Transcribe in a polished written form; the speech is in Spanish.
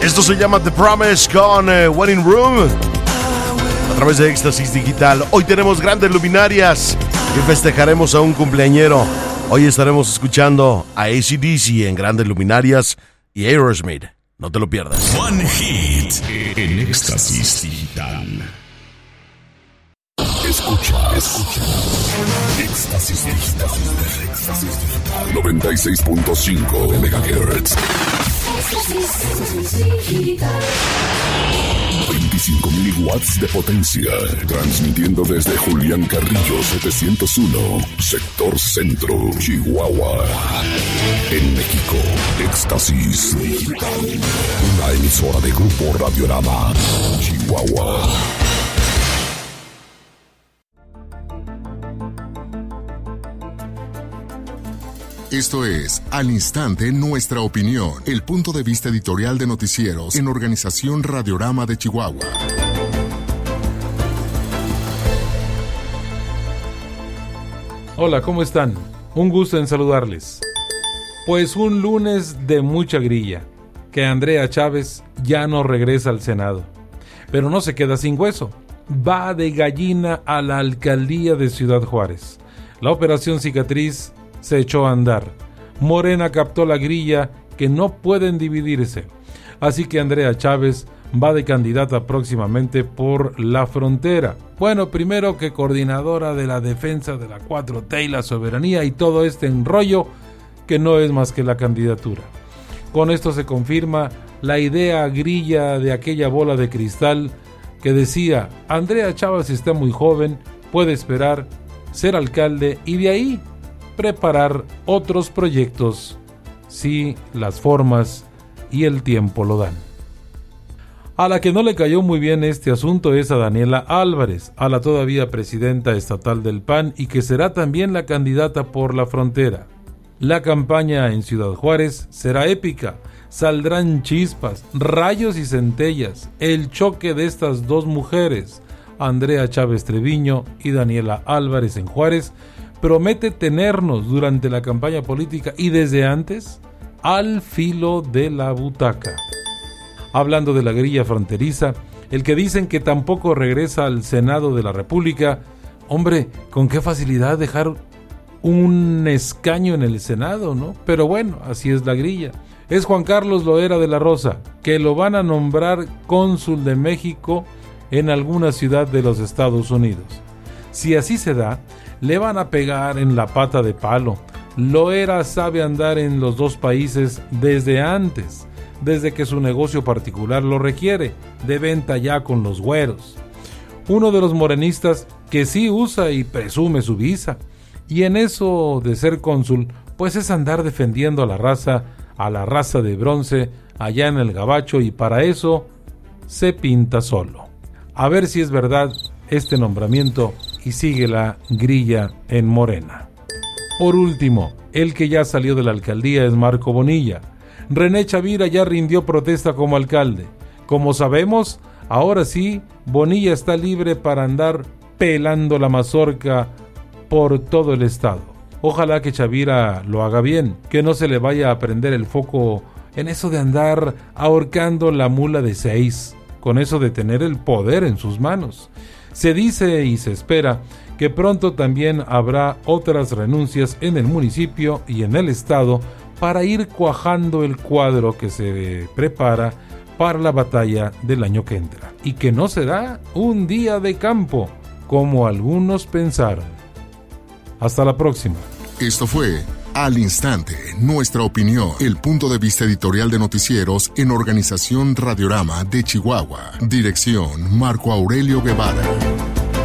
Esto se llama The Promise con Wedding Room a través de Éxtasis Digital. Hoy tenemos grandes luminarias y festejaremos a un cumpleañero. Hoy estaremos escuchando a AC/DC en Grandes Luminarias y Aerosmith. No te lo pierdas. One Hit en Éxtasis Digital. Escucha. Éxtasis Digital. 96.5 MHz. 25.000 watts de potencia. Transmitiendo desde Julián Carrillo 701, Sector Centro, Chihuahua. En México, Éxtasis Digital. Una emisora de Grupo Radiorama, Chihuahua. Esto es Al Instante Nuestra Opinión, el punto de vista editorial de noticieros en Organización Radiorama de Chihuahua. Hola, ¿cómo están? Un gusto en saludarles. Pues un lunes de mucha grilla, que Andrea Chávez ya no regresa al Senado. Pero no se queda sin hueso. Va de gallina a la alcaldía de Ciudad Juárez. La operación cicatriz se echó a andar. Morena captó la grilla que no pueden dividirse. Así que Andrea Chávez va de candidata próximamente por la frontera. Bueno, primero que coordinadora de la defensa de la 4T y la soberanía y todo este enrollo que no es más que la candidatura. Con esto se confirma la idea grilla de aquella bola de cristal que decía: Andrea Chávez está muy joven, puede esperar ser alcalde y de ahí preparar otros proyectos si las formas y el tiempo lo dan. A la que no le cayó muy bien este asunto es a Daniela Álvarez, a la todavía presidenta estatal del PAN y que será también la candidata por la frontera. La campaña en Ciudad Juárez será épica, saldrán chispas, rayos y centellas, el choque de estas dos mujeres, Andrea Chávez Treviño y Daniela Álvarez en Juárez, promete tenernos durante la campaña política y desde antes al filo de la butaca. Hablando de la grilla fronteriza, el que dicen que tampoco regresa al Senado de la República, hombre, con qué facilidad dejar un escaño en el Senado, ¿no? Pero bueno, así es la grilla. Es Juan Carlos Loera de la Rosa, que lo van a nombrar cónsul de México en alguna ciudad de los Estados Unidos. Si así se da, le van a pegar en la pata de palo. Loera sabe andar en los dos países desde antes, desde que su negocio particular lo requiere, de venta ya con los güeros. Uno de los morenistas que sí usa y presume su visa, y en eso de ser cónsul, pues es andar defendiendo a la raza de bronce allá en el Gabacho, y para eso se pinta solo. A ver si es verdad este nombramiento y sigue la grilla en Morena. Por último, el que ya salió de la alcaldía es Marco Bonilla. René Chavira ya rindió protesta como alcalde. Como sabemos, ahora sí, Bonilla está libre para andar pelando la mazorca por todo el estado. Ojalá que Chavira lo haga bien, que no se le vaya a prender el foco en eso de andar ahorcando la mula de 6, con eso de tener el poder en sus manos. Se dice y se espera que pronto también habrá otras renuncias en el municipio y en el estado para ir cuajando el cuadro que se prepara para la batalla del año que entra. Y que no será un día de campo, como algunos pensaron. Hasta la próxima. Esto fue Al Instante, Nuestra Opinión, el punto de vista editorial de noticieros en Organización Radiorama de Chihuahua. Dirección Marco Aurelio Guevara.